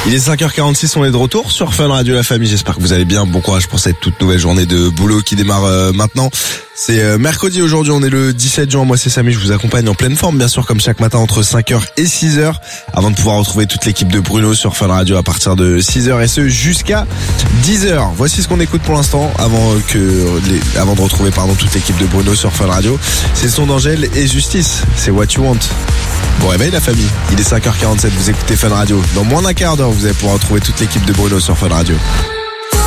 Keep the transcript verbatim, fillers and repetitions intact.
Il est cinq heures quarante-six, on est de retour sur Fun Radio, la famille. J'espère que vous allez bien. Bon courage pour cette toute nouvelle journée de boulot qui démarre euh, maintenant. C'est euh, mercredi aujourd'hui, on est le dix-sept juin. Moi c'est Samy, je vous accompagne en pleine forme bien sûr comme chaque matin entre cinq heures et six heures avant de pouvoir retrouver toute l'équipe de Bruno sur Fun Radio à partir de six heures et ce jusqu'à dix heures. Voici ce qu'on écoute pour l'instant avant que les, avant de retrouver pardon toute l'équipe de Bruno sur Fun Radio. C'est le son d'Angèle et Justice. C'est What You Want. Bon réveil la famille. Il est cinq heures quarante-sept, vous écoutez Fun Radio. Dans moins d'un quart d'heure, vous allez pouvoir retrouver toute l'équipe de Bruno sur Fun Radio.